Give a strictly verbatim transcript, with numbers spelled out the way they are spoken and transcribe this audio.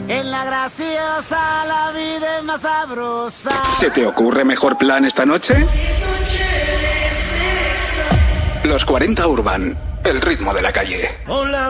En la graciosa la vida es más sabrosa. ¿Se te ocurre mejor plan esta noche? Los cuarenta Urban, el ritmo de la calle. Hola.